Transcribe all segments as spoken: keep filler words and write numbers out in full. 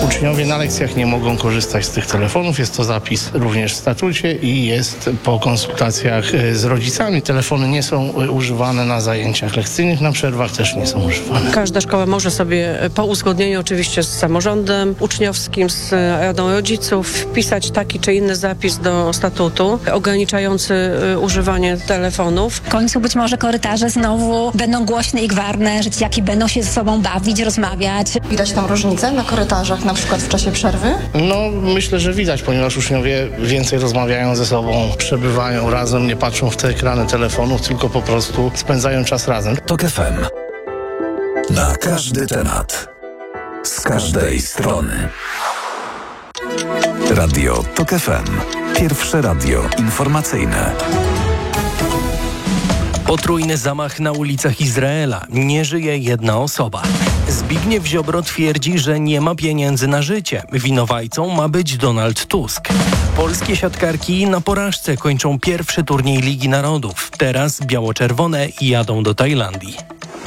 Uczniowie na lekcjach nie mogą korzystać z tych telefonów. Jest to zapis również w statucie i jest po konsultacjach z rodzicami. Telefony nie są używane na zajęciach lekcyjnych, na przerwach też nie są używane. Każda szkoła może sobie po uzgodnieniu oczywiście z samorządem uczniowskim, z radą rodziców wpisać taki czy inny zapis do statutu ograniczający używanie telefonów. W końcu być może korytarze znowu będą głośne i gwarne, że dzieciaki będą się ze sobą bawić, rozmawiać. Widać tam różnicę na korytarzach, na przykład w czasie przerwy? No, myślę, że widać, ponieważ uczniowie więcej rozmawiają ze sobą, przebywają razem, nie patrzą w te ekrany telefonów, tylko po prostu spędzają czas razem. TOK F M. Na każdy temat. Z każdej strony. Radio TOK F M. Pierwsze radio informacyjne. Potrójny zamach na ulicach Izraela. Nie żyje jedna osoba. Zbigniew Ziobro twierdzi, że nie ma pieniędzy na życie. Winowajcą ma być Donald Tusk. Polskie siatkarki na porażce kończą pierwszy turniej Ligi Narodów. Teraz biało-czerwone jadą do Tajlandii.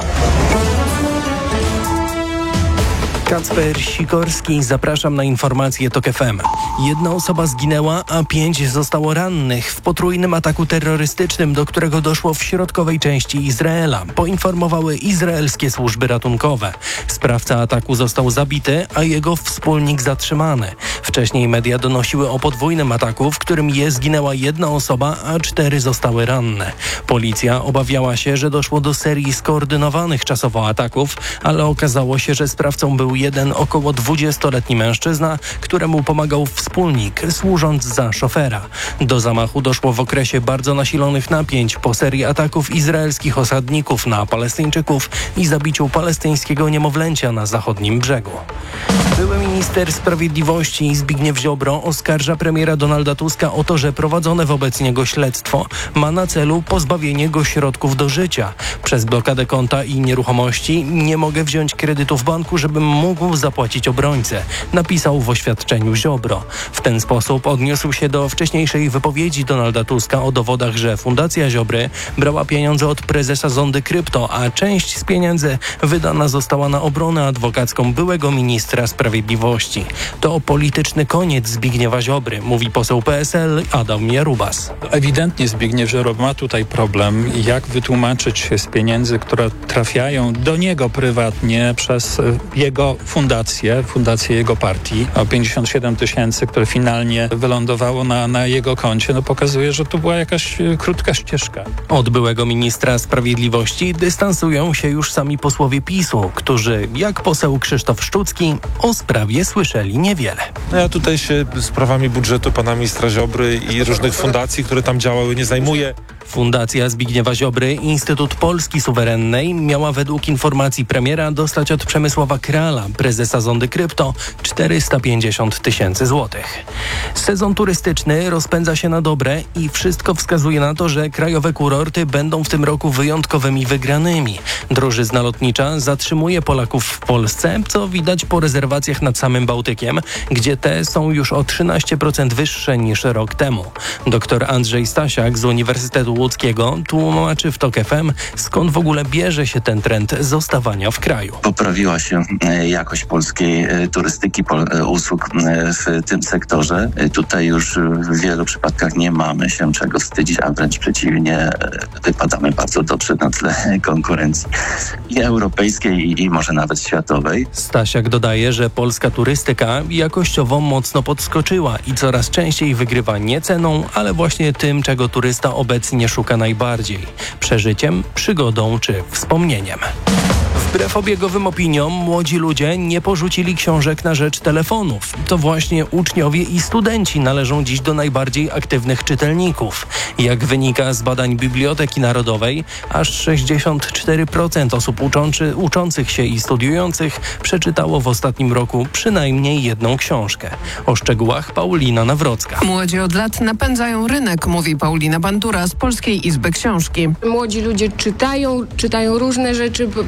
Kacper Sikorski, zapraszam na informacje TOK F M. Jedna osoba zginęła, a pięć zostało rannych w potrójnym ataku terrorystycznym, do którego doszło w środkowej części Izraela, poinformowały izraelskie służby ratunkowe. Sprawca ataku został zabity, a jego wspólnik zatrzymany. Wcześniej media donosiły o podwójnym ataku, w którym je zginęła jedna osoba, a cztery zostały ranne. Policja obawiała się, że doszło do serii skoordynowanych czasowo ataków, ale okazało się, że sprawcą był jeden około dwudziestoletni mężczyzna, któremu pomagał wspólnik, służąc za szofera. Do zamachu doszło w okresie bardzo nasilonych napięć po serii ataków izraelskich osadników na Palestyńczyków i zabiciu palestyńskiego niemowlęcia na zachodnim brzegu. Były minister sprawiedliwości Zbigniew Ziobro oskarża premiera Donalda Tuska o to, że prowadzone wobec niego śledztwo ma na celu pozbawienie go środków do życia. Przez blokadę konta i nieruchomości nie mogę wziąć kredytu w banku, żebym mógł zapłacić obrońcę, napisał w oświadczeniu Ziobro. W ten sposób odniósł się do wcześniejszej wypowiedzi Donalda Tuska o dowodach, że Fundacja Ziobry brała pieniądze od prezesa Zondy Krypto, a część z pieniędzy wydana została na obronę adwokacką byłego ministra sprawiedliwości. To polityczny koniec Zbigniewa Ziobry, mówi poseł P S L Adam Jarubas. Ewidentnie Zbigniew Ziobro ma tutaj problem, jak wytłumaczyć się z pieniędzy, które trafiają do niego prywatnie przez jego fundację, fundację jego partii. O pięćdziesiąt siedem tysięcy, które finalnie wylądowało na, na jego koncie, no pokazuje, że to była jakaś krótka ścieżka. Od byłego ministra sprawiedliwości dystansują się już sami posłowie PiSu, którzy, jak poseł Krzysztof Szczucki, o sprawie słyszeli niewiele. No ja tutaj się sprawami budżetu pana ministra Ziobry i różnych fundacji, które tam działały, nie zajmuję. Fundacja Zbigniewa Ziobry, Instytut Polski Suwerennej, miała według informacji premiera dostać od Przemysława Krala, prezesa Zondy Krypto, czterysta pięćdziesiąt tysięcy złotych. Sezon turystyczny rozpędza się na dobre i wszystko wskazuje na to, że krajowe kurorty będą w tym roku wyjątkowymi wygranymi. Drożyzna lotnicza zatrzymuje Polaków w Polsce, co widać po rezerwacjach nad samym Bałtykiem, gdzie te są już o trzynaście procent wyższe niż rok temu. Doktor Andrzej Stasiak z Uniwersytetu Łódzkiego tłumaczy w TOK F M, skąd w ogóle bierze się ten trend zostawania w kraju. Poprawiła się jakość polskiej turystyki, usług w tym sektorze. Tutaj już w wielu przypadkach nie mamy się czego wstydzić, a wręcz przeciwnie, wypadamy bardzo dobrze na tle konkurencji i europejskiej, i może nawet światowej. Stasiak dodaje, że polska turystyka jakościowo mocno podskoczyła i coraz częściej wygrywa nie ceną, ale właśnie tym, czego turysta obecnie szuka najbardziej: przeżyciem, przygodą czy wspomnieniem. Wbrew obiegowym opiniom, młodzi ludzie nie porzucili książek na rzecz telefonów. To właśnie uczniowie i studenci należą dziś do najbardziej aktywnych czytelników. Jak wynika z badań Biblioteki Narodowej, aż sześćdziesiąt cztery procent osób uczący, uczących się i studiujących przeczytało w ostatnim roku przynajmniej jedną książkę. O szczegółach Paulina Nawrocka. Młodzi od lat napędzają rynek, mówi Paulina Bandura z Polskiej Izby Książki. Młodzi ludzie czytają, czytają różne rzeczy, fala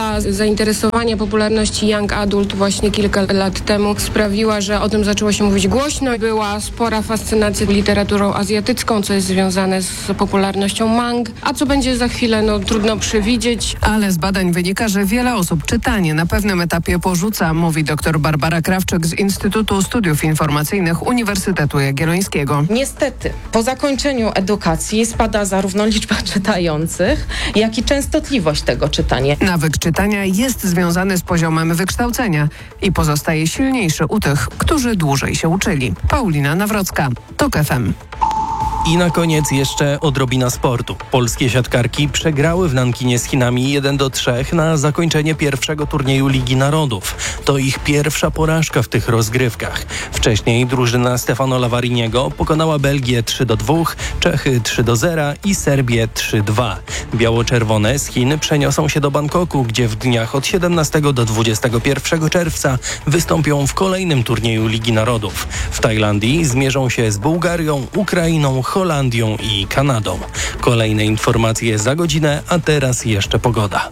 fala zainteresowania, popularności young adult właśnie kilka lat temu sprawiła, że o tym zaczęło się mówić głośno. Była spora fascynacja literaturą azjatycką, co jest związane z popularnością mang. A co będzie za chwilę, no trudno przewidzieć. Ale z badań wynika, że wiele osób czytanie na pewnym etapie porzuca, mówi dr Barbara Krawczyk z Instytutu Studiów Informacyjnych Uniwersytetu Jagiellońskiego. Niestety, po zakończeniu edukacji spada zarówno liczba czytających, jak i częstotliwość tego czytania. Nawyk czytania jest związany z poziomem wykształcenia i pozostaje silniejszy u tych, którzy dłużej się uczyli. Paulina Nawrocka, TOK F M. I na koniec jeszcze odrobina sportu. Polskie siatkarki przegrały w Nankinie z Chinami jeden do trzech na zakończenie pierwszego turnieju Ligi Narodów. To ich pierwsza porażka w tych rozgrywkach. Wcześniej drużyna Stefano Lavariniego pokonała Belgię trzy do dwóch, Czechy trzy do zera i Serbię trzy dwa. Biało-czerwone z Chin przeniosą się do Bangkoku, gdzie w dniach od siedemnastego do dwudziestego pierwszego czerwca wystąpią w kolejnym turnieju Ligi Narodów. W Tajlandii zmierzą się z Bułgarią, Ukrainą, Holandią i Kanadą. Kolejne informacje za godzinę, a teraz jeszcze pogoda.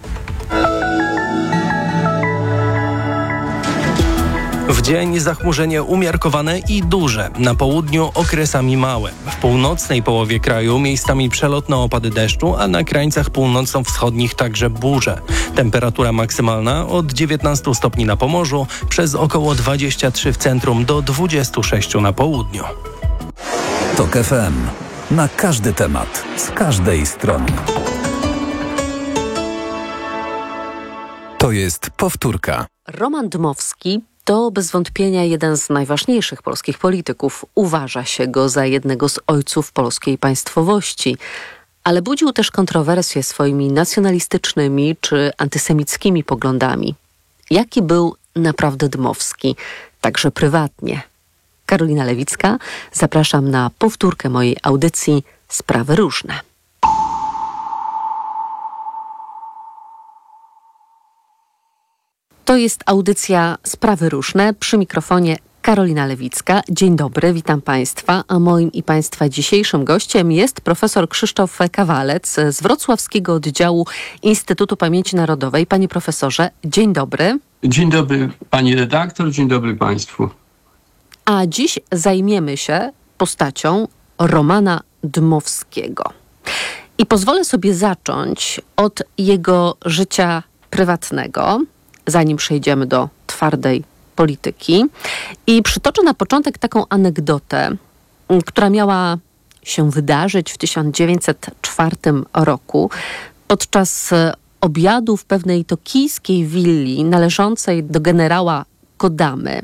W dzień zachmurzenie umiarkowane i duże, na południu okresami małe. W północnej połowie kraju miejscami przelotne opady deszczu, a na krańcach północno-wschodnich także burze. Temperatura maksymalna od dziewiętnastu stopni na Pomorzu, przez około dwadzieścia trzy w centrum do dwudziestu sześciu na południu. TOK F M. Na każdy temat, z każdej strony. To jest powtórka. Roman Dmowski to bez wątpienia jeden z najważniejszych polskich polityków. Uważa się go za jednego z ojców polskiej państwowości. Ale budził też kontrowersje swoimi nacjonalistycznymi czy antysemickimi poglądami. Jaki był naprawdę Dmowski, także prywatnie? Karolina Lewicka, zapraszam na powtórkę mojej audycji Sprawy Różne. To jest audycja Sprawy Różne, przy mikrofonie Karolina Lewicka. Dzień dobry, witam Państwa, a moim i Państwa dzisiejszym gościem jest profesor Krzysztof Kawalec z Wrocławskiego Oddziału Instytutu Pamięci Narodowej. Panie profesorze, dzień dobry. Dzień dobry pani redaktor, dzień dobry Państwu. A dziś zajmiemy się postacią Romana Dmowskiego. I pozwolę sobie zacząć od jego życia prywatnego, zanim przejdziemy do twardej polityki. I przytoczę na początek taką anegdotę, która miała się wydarzyć w tysiąc dziewięćset czwartym roku podczas obiadu w pewnej tokijskiej willi należącej do generała Kodamy,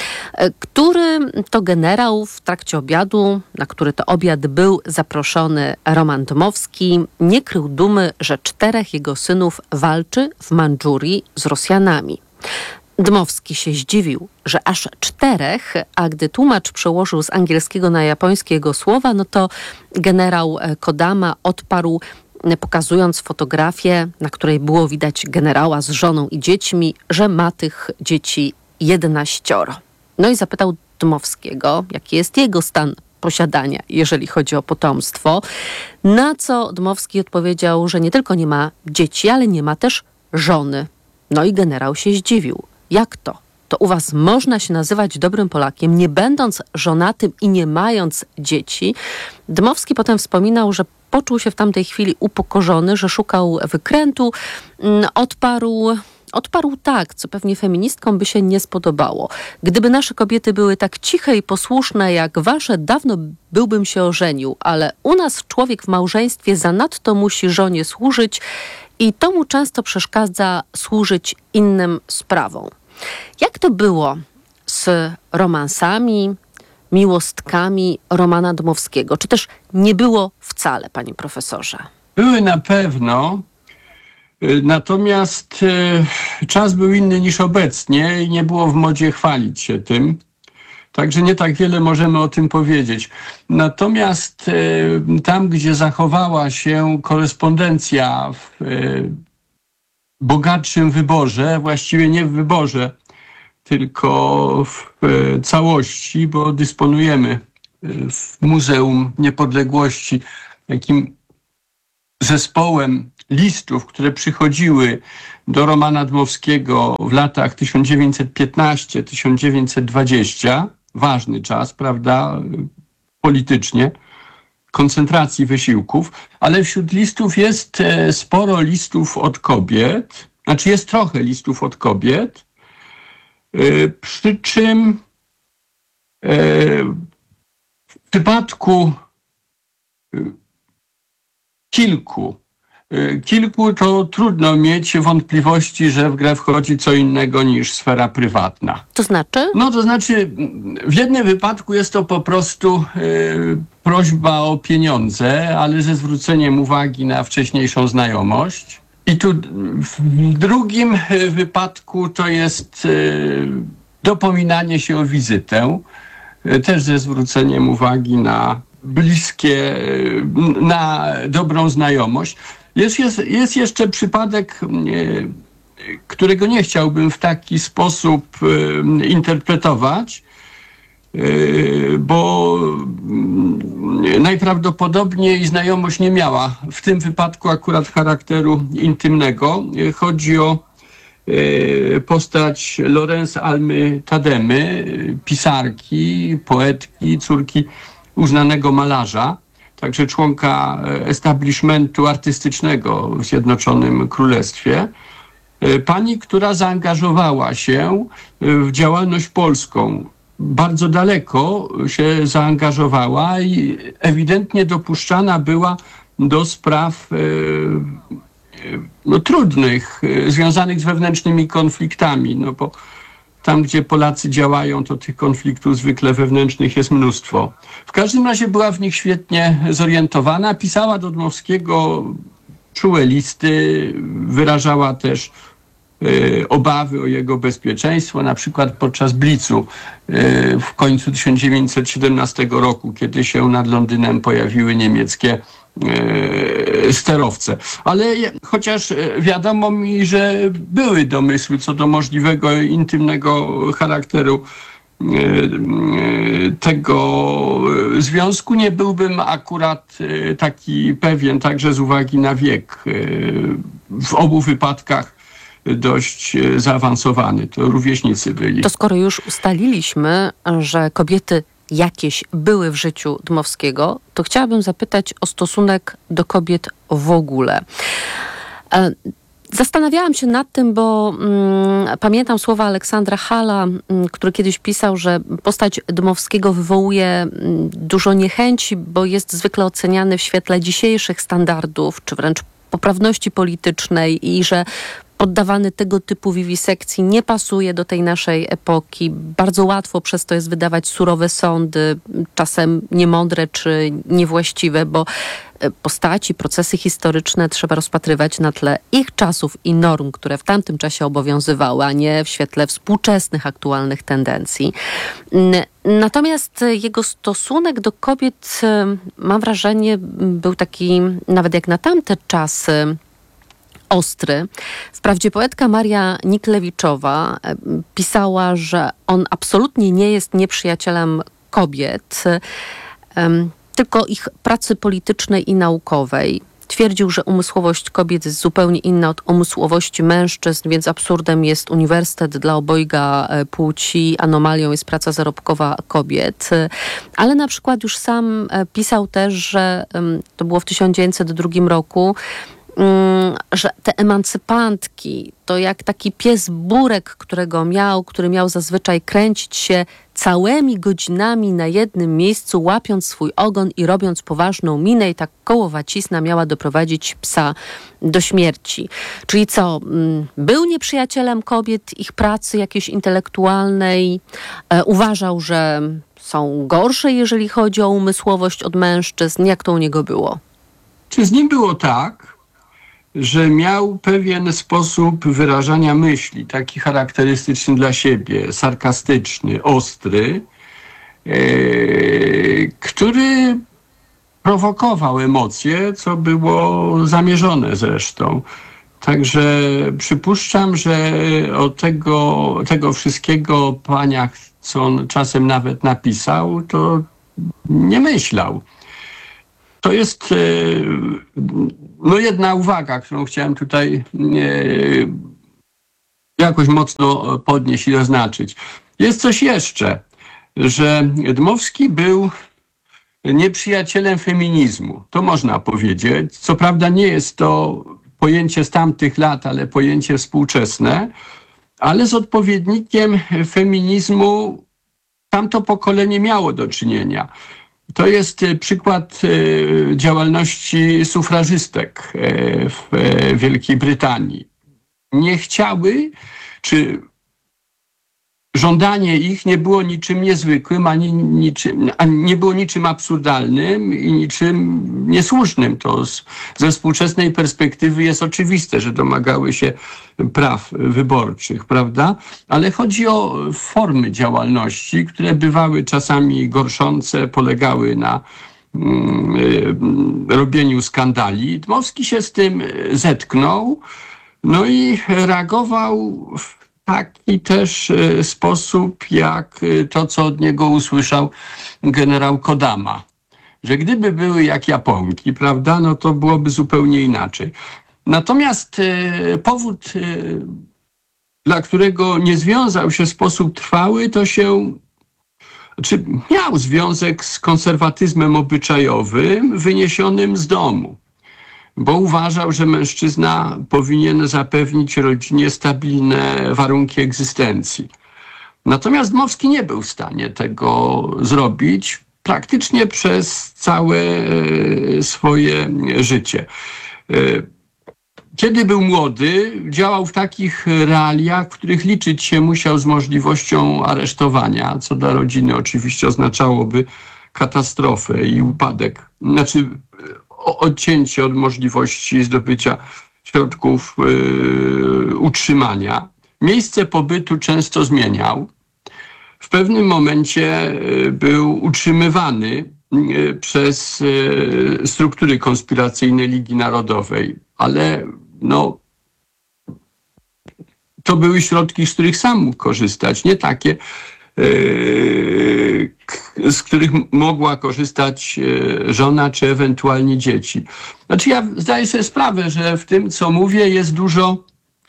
który to generał w trakcie obiadu, na który to obiad był zaproszony Roman Dmowski, nie krył dumy, że czterech jego synów walczy w Mandżurii z Rosjanami. Dmowski się zdziwił, że aż czterech, a gdy tłumacz przełożył z angielskiego na japońskie jego słowa, no to generał Kodama odparł, pokazując fotografię, na której było widać generała z żoną i dziećmi, że ma tych dzieci jedenaścioro. No i zapytał Dmowskiego, jaki jest jego stan posiadania, jeżeli chodzi o potomstwo, na co Dmowski odpowiedział, że nie tylko nie ma dzieci, ale nie ma też żony. No i generał się zdziwił. Jak to? To u was można się nazywać dobrym Polakiem, nie będąc żonatym i nie mając dzieci? Dmowski potem wspominał, że poczuł się w tamtej chwili upokorzony, że szukał wykrętu, odparł... Odparł tak, co pewnie feministkom by się nie spodobało. Gdyby nasze kobiety były tak ciche i posłuszne jak wasze, dawno byłbym się ożenił, ale u nas człowiek w małżeństwie zanadto musi żonie służyć i to mu często przeszkadza służyć innym sprawom. Jak to było z romansami, miłostkami Romana Dmowskiego? Czy też nie było wcale, panie profesorze? Były na pewno. Natomiast e, czas był inny niż obecnie i nie było w modzie chwalić się tym. Także nie tak wiele możemy o tym powiedzieć. Natomiast e, tam, gdzie zachowała się korespondencja w e, bogatszym wyborze, właściwie nie w wyborze, tylko w e, całości, bo dysponujemy w Muzeum Niepodległości takim zespołem listów, które przychodziły do Romana Dmowskiego w latach tysiąc dziewięćset piętnaście do tysiąc dziewięćset dwadzieścia, ważny czas, prawda, politycznie, koncentracji wysiłków, ale wśród listów jest sporo listów od kobiet, znaczy jest trochę listów od kobiet, przy czym w przypadku kilku, kilku to trudno mieć wątpliwości, że w grę wchodzi co innego niż sfera prywatna. To znaczy? No to znaczy w jednym wypadku jest to po prostu y, prośba o pieniądze, ale ze zwróceniem uwagi na wcześniejszą znajomość. I tu w drugim wypadku to jest y, dopominanie się o wizytę, y, też ze zwróceniem uwagi na bliskie, y, na dobrą znajomość. Jest, jest, jest jeszcze przypadek, y, którego nie chciałbym w taki sposób y, interpretować, y, bo y, najprawdopodobniej znajomość nie miała w tym wypadku akurat charakteru intymnego. Y, chodzi o y, postać Lorenz Almy Tademy, y, pisarki, poetki, córki uznanego malarza, także członka establishmentu artystycznego w Zjednoczonym Królestwie. Pani, która zaangażowała się w działalność polską, bardzo daleko się zaangażowała i ewidentnie dopuszczana była do spraw no, trudnych, związanych z wewnętrznymi konfliktami, no bo tam, gdzie Polacy działają, to tych konfliktów zwykle wewnętrznych jest mnóstwo. W każdym razie była w nich świetnie zorientowana, pisała do Dmowskiego czułe listy, wyrażała też y, obawy o jego bezpieczeństwo, na przykład podczas Blicu y, w końcu tysiąc dziewięćset siedemnastego roku, kiedy się nad Londynem pojawiły niemieckie y, sterowce. Ale chociaż wiadomo mi, że były domysły co do możliwego intymnego charakteru tego związku, nie byłbym akurat taki pewien, także z uwagi na wiek. W obu wypadkach dość zaawansowany. To rówieśnicy byli. To skoro już ustaliliśmy, że kobiety jakieś były w życiu Dmowskiego, to chciałabym zapytać o stosunek do kobiet w ogóle. Zastanawiałam się nad tym, bo mm, pamiętam słowa Aleksandra Halla, mm, który kiedyś pisał, że postać Dmowskiego wywołuje mm, dużo niechęci, bo jest zwykle oceniany w świetle dzisiejszych standardów, czy wręcz poprawności politycznej i że poddawany tego typu wiwisekcji nie pasuje do tej naszej epoki. Bardzo łatwo przez to jest wydawać surowe sądy, czasem niemądre czy niewłaściwe, bo postaci, procesy historyczne trzeba rozpatrywać na tle ich czasów i norm, które w tamtym czasie obowiązywały, a nie w świetle współczesnych, aktualnych tendencji. Natomiast jego stosunek do kobiet, mam wrażenie, był taki, nawet jak na tamte czasy, ostry. Wprawdzie poetka Maria Niklewiczowa pisała, że on absolutnie nie jest nieprzyjacielem kobiet, tylko ich pracy politycznej i naukowej. Twierdził, że umysłowość kobiet jest zupełnie inna od umysłowości mężczyzn, więc absurdem jest uniwersytet dla obojga płci, anomalią jest praca zarobkowa kobiet. Ale na przykład już sam pisał też, że to było w tysiąc dziewięćset drugim roku, że te emancypantki to jak taki pies burek, którego miał, który miał zazwyczaj kręcić się całymi godzinami na jednym miejscu, łapiąc swój ogon i robiąc poważną minę, i tak kołowacizna miała doprowadzić psa do śmierci. Czyli co, był nieprzyjacielem kobiet, ich pracy jakiejś intelektualnej, e, uważał, że są gorsze, jeżeli chodzi o umysłowość od mężczyzn. Jak to u niego było? Czy z nim było tak, że miał pewien sposób wyrażania myśli, taki charakterystyczny dla siebie, sarkastyczny, ostry, yy, który prowokował emocje, co było zamierzone zresztą. Także przypuszczam, że o tego, tego wszystkiego paniach, co on czasem nawet napisał, to nie myślał. To jest no jedna uwaga, którą chciałem tutaj jakoś mocno podnieść i zaznaczyć. Jest coś jeszcze, że Dmowski był nieprzyjacielem feminizmu. To można powiedzieć. Co prawda nie jest to pojęcie z tamtych lat, ale pojęcie współczesne, ale z odpowiednikiem feminizmu tamto pokolenie miało do czynienia. To jest przykład działalności sufrażystek w Wielkiej Brytanii. Nie chciały, czy żądanie ich nie było niczym niezwykłym, ani niczym, ani nie było niczym absurdalnym i niczym niesłusznym. To z, ze współczesnej perspektywy jest oczywiste, że domagały się praw wyborczych, prawda? Ale chodzi o formy działalności, które bywały czasami gorszące, polegały na mm, robieniu skandali. Dmowski się z tym zetknął, no i reagował w taki też sposób, jak to, co od niego usłyszał generał Kodama. Że gdyby były jak Japonki, prawda, no to byłoby zupełnie inaczej. Natomiast powód, dla którego nie związał się w sposób trwały, to się, czy miał związek z konserwatyzmem obyczajowym wyniesionym z domu. Bo uważał, że mężczyzna powinien zapewnić rodzinie stabilne warunki egzystencji. Natomiast Dmowski nie był w stanie tego zrobić praktycznie przez całe swoje życie. Kiedy był młody, działał w takich realiach, w których liczyć się musiał z możliwością aresztowania, co dla rodziny oczywiście oznaczałoby katastrofę i upadek. Znaczy odcięcie od możliwości zdobycia środków yy, utrzymania. Miejsce pobytu często zmieniał. W pewnym momencie yy, był utrzymywany yy, przez yy, struktury konspiracyjne Ligi Narodowej, ale no, to były środki, z których sam mógł korzystać, nie takie, z których mogła korzystać żona czy ewentualnie dzieci. Znaczy ja zdaję sobie sprawę, że w tym, co mówię, jest dużo,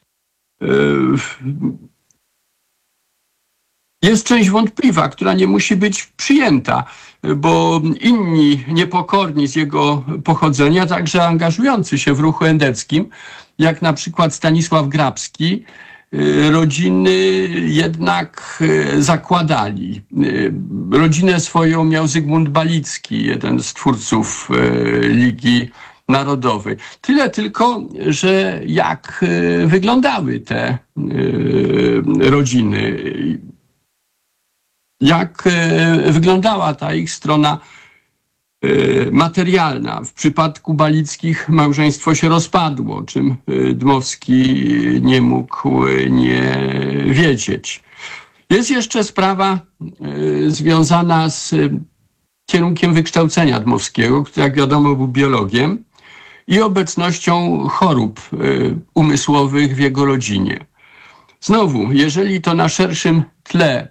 jest część wątpliwa, która nie musi być przyjęta, bo inni niepokorni z jego pochodzenia, także angażujący się w ruchu endeckim, jak na przykład Stanisław Grabski, rodziny jednak zakładali. Rodzinę swoją miał Zygmunt Balicki, jeden z twórców Ligi Narodowej. Tyle tylko, że jak wyglądały te rodziny, jak wyglądała ta ich strona materialna. W przypadku Balickich małżeństwo się rozpadło, o czym Dmowski nie mógł nie wiedzieć. Jest jeszcze sprawa związana z kierunkiem wykształcenia Dmowskiego, który jak wiadomo był biologiem, i obecnością chorób umysłowych w jego rodzinie. Znowu, jeżeli to na szerszym tle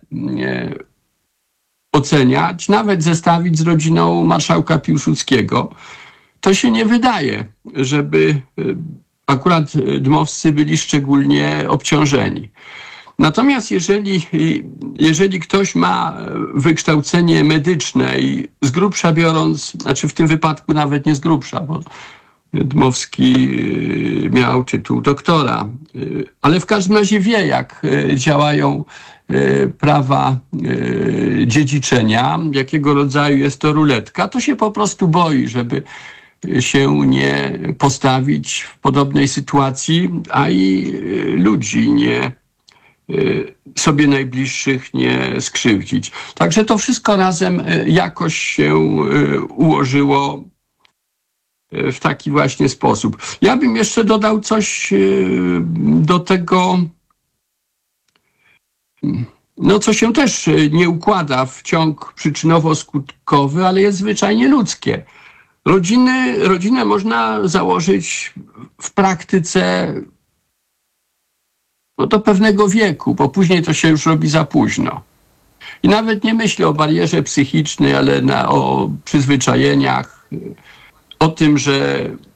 oceniać, nawet zestawić z rodziną marszałka Piłsudskiego, to się nie wydaje, żeby akurat Dmowscy byli szczególnie obciążeni. Natomiast jeżeli, jeżeli ktoś ma wykształcenie medyczne i z grubsza biorąc, znaczy w tym wypadku nawet nie z grubsza, bo Dmowski miał tytuł doktora, ale w każdym razie wie, jak działają prawa dziedziczenia, jakiego rodzaju jest to ruletka, to się po prostu boi, żeby się nie postawić w podobnej sytuacji, a i ludzi nie, sobie najbliższych nie skrzywdzić. Także to wszystko razem jakoś się ułożyło w taki właśnie sposób. Ja bym jeszcze dodał coś do tego, no co się też nie układa w ciąg przyczynowo-skutkowy, ale jest zwyczajnie ludzkie. Rodziny, rodzinę można założyć w praktyce no, do pewnego wieku, bo później to się już robi za późno. I nawet nie myślę o barierze psychicznej, ale na, o przyzwyczajeniach, o tym, że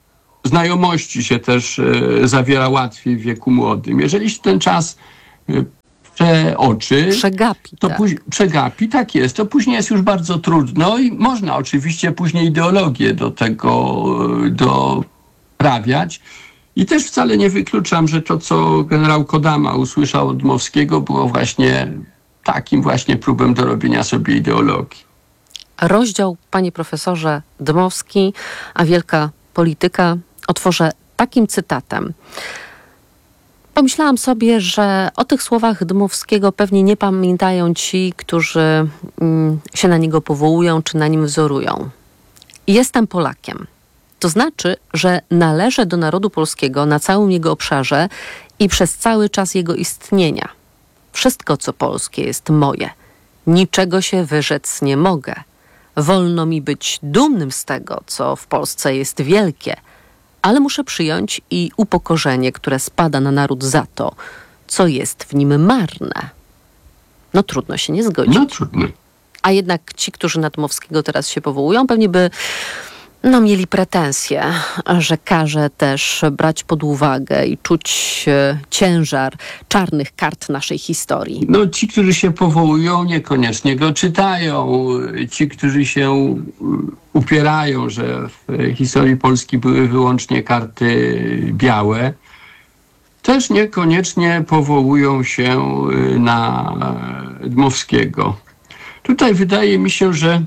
znajomości się też e, zawiera łatwiej w wieku młodym. Jeżeli się ten czas e, przeoczy, przegapi, to tak. Póź- przegapi, tak jest, to później jest już bardzo trudno i można oczywiście później ideologię do tego e, doprawiać. I też wcale nie wykluczam, że to, co generał Kodama usłyszał od Dmowskiego, było właśnie takim właśnie próbem do robienia sobie ideologii. Rozdział, panie profesorze, Dmowski, a wielka polityka, otworzę takim cytatem. Pomyślałam sobie, że o tych słowach Dmowskiego pewnie nie pamiętają ci, którzy mm, się na niego powołują, czy na nim wzorują. Jestem Polakiem. To znaczy, że należę do narodu polskiego na całym jego obszarze i przez cały czas jego istnienia. Wszystko, co polskie, jest moje. Niczego się wyrzec nie mogę. Wolno mi być dumnym z tego, co w Polsce jest wielkie, ale muszę przyjąć i upokorzenie, które spada na naród za to, co jest w nim marne. No trudno się nie zgodzić. No trudno. A jednak ci, którzy na Dmowskiego teraz się powołują, pewnie by no, mieli pretensje, że każe też brać pod uwagę i czuć e, ciężar czarnych kart naszej historii. No ci, którzy się powołują, niekoniecznie go czytają. Ci, którzy się upierają, że w historii Polski były wyłącznie karty białe, też niekoniecznie powołują się na Dmowskiego. Tutaj wydaje mi się, że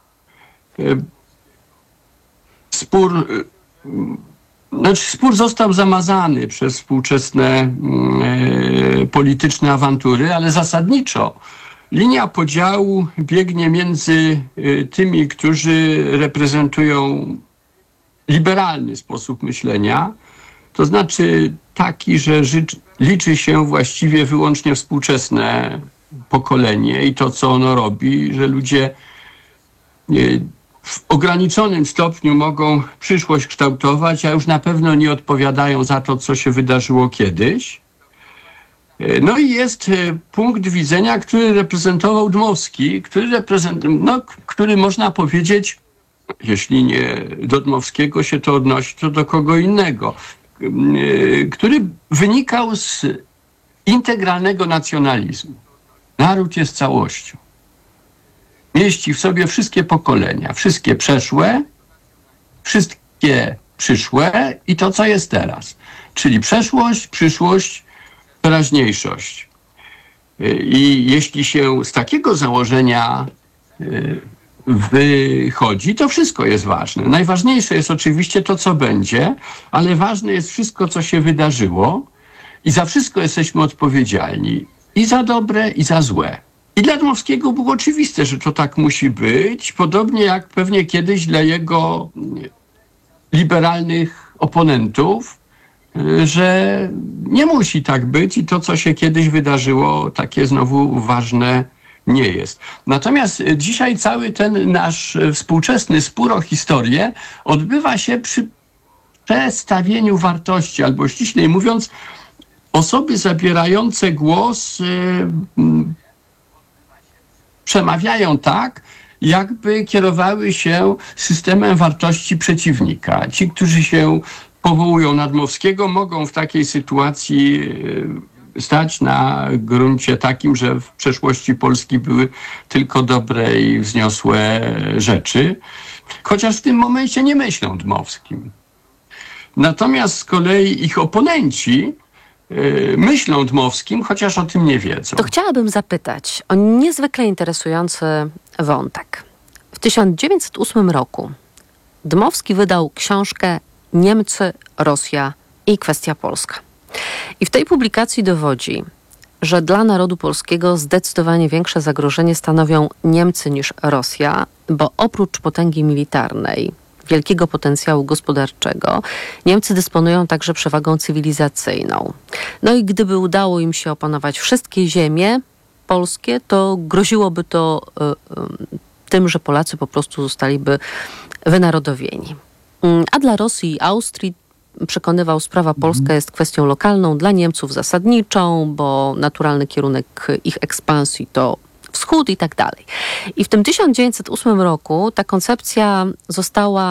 spór, znaczy spór został zamazany przez współczesne e, polityczne awantury, ale zasadniczo linia podziału biegnie między e, tymi, którzy reprezentują liberalny sposób myślenia, to znaczy taki, że życz, liczy się właściwie wyłącznie współczesne pokolenie i to, co ono robi, że ludzie e, w ograniczonym stopniu mogą przyszłość kształtować, a już na pewno nie odpowiadają za to, co się wydarzyło kiedyś. No i jest punkt widzenia, który reprezentował Dmowski, który, reprezent, no, który można powiedzieć, jeśli nie do Dmowskiego się to odnosi, to do kogo innego, który wynikał z integralnego nacjonalizmu. Naród jest całością. Mieści w sobie wszystkie pokolenia, wszystkie przeszłe, wszystkie przyszłe i to, co jest teraz. Czyli przeszłość, przyszłość, teraźniejszość. I jeśli się z takiego założenia wychodzi, to wszystko jest ważne. Najważniejsze jest oczywiście to, co będzie, ale ważne jest wszystko, co się wydarzyło i za wszystko jesteśmy odpowiedzialni. I za dobre, i za złe. I dla Dmowskiego było oczywiste, że to tak musi być, podobnie jak pewnie kiedyś dla jego liberalnych oponentów, że nie musi tak być i to, co się kiedyś wydarzyło, takie znowu ważne nie jest. Natomiast dzisiaj cały ten nasz współczesny spór o historię odbywa się przy przestawieniu wartości, albo ściślej mówiąc, osoby zabierające głos yy, przemawiają tak, jakby kierowały się systemem wartości przeciwnika. Ci, którzy się powołują na Dmowskiego, mogą w takiej sytuacji stać na gruncie takim, że w przeszłości Polski były tylko dobre i wzniosłe rzeczy, chociaż w tym momencie nie myślą Dmowskim. Natomiast z kolei ich oponenci myślą Dmowskim, chociaż o tym nie wiedzą. To chciałabym zapytać o niezwykle interesujący wątek. W tysiąc dziewięćset ósmym roku Dmowski wydał książkę Niemcy, Rosja i kwestia polska. I w tej publikacji dowodzi, że dla narodu polskiego zdecydowanie większe zagrożenie stanowią Niemcy niż Rosja, bo oprócz potęgi militarnej, wielkiego potencjału gospodarczego, Niemcy dysponują także przewagą cywilizacyjną. No i gdyby udało im się opanować wszystkie ziemie polskie, to groziłoby to y, y, tym, że Polacy po prostu zostaliby wynarodowieni. A dla Rosji i Austrii, przekonywał, sprawa polska jest kwestią lokalną, dla Niemców zasadniczą, bo naturalny kierunek ich ekspansji to wschód i tak dalej. I w tym tysiąc dziewięćset ósmym roku ta koncepcja została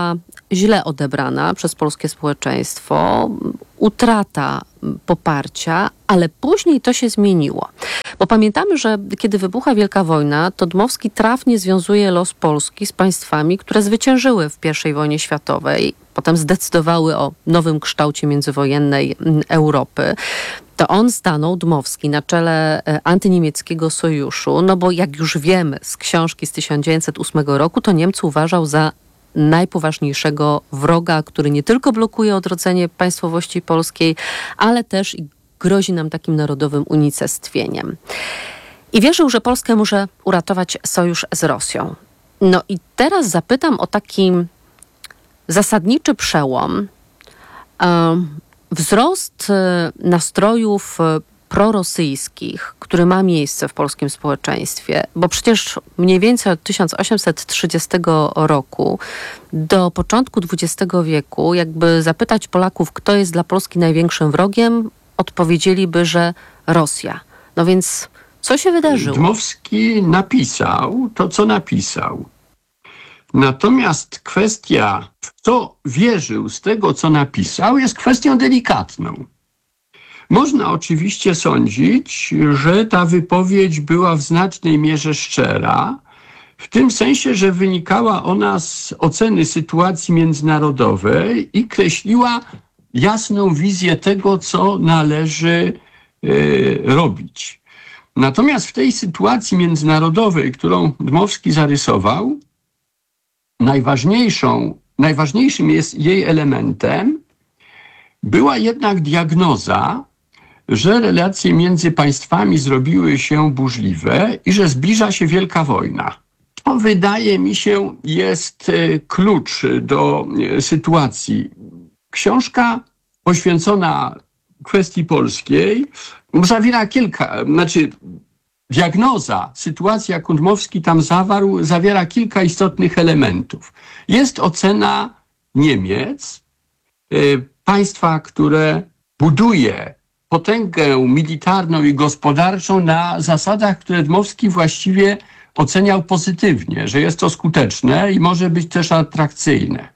źle odebrana przez polskie społeczeństwo, utrata poparcia, ale później to się zmieniło. Bo pamiętamy, że kiedy wybucha Wielka Wojna, to Dmowski trafnie związuje los Polski z państwami, które zwyciężyły w pierwszej wojnie światowej, potem zdecydowały o nowym kształcie międzywojennej Europy. To on stanął, Dmowski, na czele antyniemieckiego sojuszu, no bo jak już wiemy z książki z tysiąc dziewięćset ósmego roku, to Niemcy uważał za najpoważniejszego wroga, który nie tylko blokuje odrodzenie państwowości polskiej, ale też i grozi nam takim narodowym unicestwieniem. I wierzył, że Polskę może uratować sojusz z Rosją. No i teraz zapytam o taki zasadniczy przełom. Wzrost nastrojów prorosyjskich, który ma miejsce w polskim społeczeństwie, bo przecież mniej więcej od tysiąc osiemset trzydziestego roku do początku dwudziestego wieku, jakby zapytać Polaków, kto jest dla Polski największym wrogiem, odpowiedzieliby, że Rosja. No więc co się wydarzyło? Dmowski napisał to, co napisał. Natomiast kwestia, w co wierzył z tego, co napisał, jest kwestią delikatną. Można oczywiście sądzić, że ta wypowiedź była w znacznej mierze szczera, w tym sensie, że wynikała ona z oceny sytuacji międzynarodowej i kreśliła jasną wizję tego, co należy y, robić. Natomiast w tej sytuacji międzynarodowej, którą Dmowski zarysował, najważniejszą, najważniejszym jest jej elementem była jednak diagnoza, że relacje między państwami zrobiły się burzliwe i że zbliża się wielka wojna. To, wydaje mi się, jest klucz do sytuacji. Książka poświęcona kwestii polskiej zawiera kilka, znaczy diagnoza sytuacji, jaką Dmowski tam zawarł, zawiera kilka istotnych elementów. Jest ocena Niemiec, państwa, które buduje potęgę militarną i gospodarczą na zasadach, które Dmowski właściwie oceniał pozytywnie, że jest to skuteczne i może być też atrakcyjne.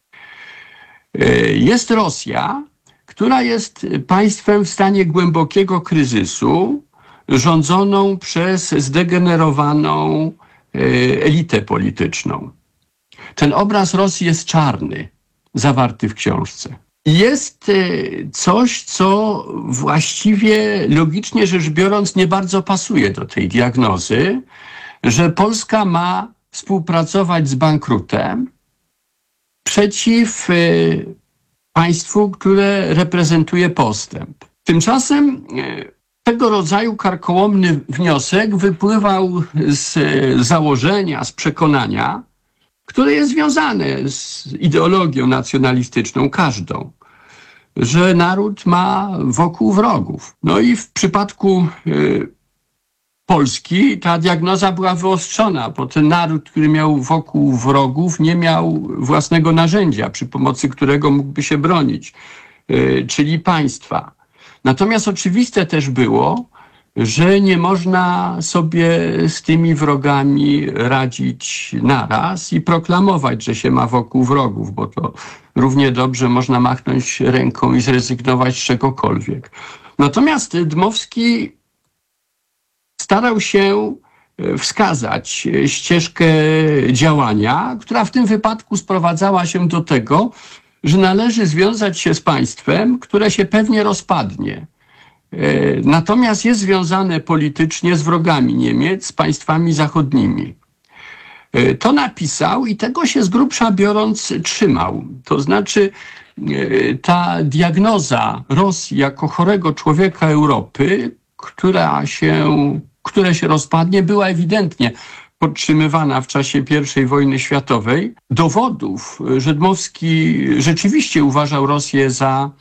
Jest Rosja, która jest państwem w stanie głębokiego kryzysu, rządzoną przez zdegenerowaną elitę polityczną. Ten obraz Rosji jest czarny, zawarty w książce. Jest coś, co właściwie logicznie rzecz biorąc nie bardzo pasuje do tej diagnozy, że Polska ma współpracować z bankrutem przeciw państwu, które reprezentuje postęp. Tymczasem tego rodzaju karkołomny wniosek wypływał z założenia, z przekonania, które jest związane z ideologią nacjonalistyczną, każdą, że naród ma wokół wrogów. No i w przypadku y, Polski ta diagnoza była wyostrzona, bo ten naród, który miał wokół wrogów, nie miał własnego narzędzia, przy pomocy którego mógłby się bronić, y, czyli państwa. Natomiast oczywiste też było, że nie można sobie z tymi wrogami radzić naraz i proklamować, że się ma wokół wrogów, bo to równie dobrze można machnąć ręką i zrezygnować z czegokolwiek. Natomiast Dmowski starał się wskazać ścieżkę działania, która w tym wypadku sprowadzała się do tego, że należy związać się z państwem, które się pewnie rozpadnie. Natomiast jest związane politycznie z wrogami Niemiec, z państwami zachodnimi. To napisał i tego się z grubsza biorąc trzymał. To znaczy ta diagnoza Rosji jako chorego człowieka Europy, która się, które się rozpadnie, była ewidentnie podtrzymywana w czasie pierwszej wojny światowej. Dowodów, że Dmowski rzeczywiście uważał Rosję za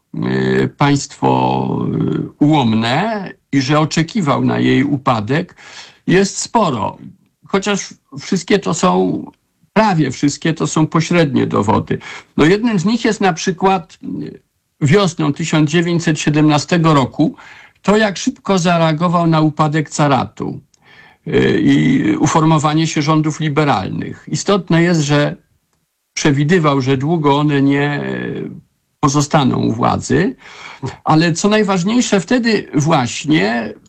państwo ułomne i że oczekiwał na jej upadek, jest sporo. Chociaż wszystkie to są, prawie wszystkie to są pośrednie dowody. No jednym z nich jest na przykład wiosną tysiąc dziewięćset siedemnastego roku to, jak szybko zareagował na upadek caratu i uformowanie się rządów liberalnych. Istotne jest, że przewidywał, że długo one nie pozostaną u władzy, ale co najważniejsze, wtedy właśnie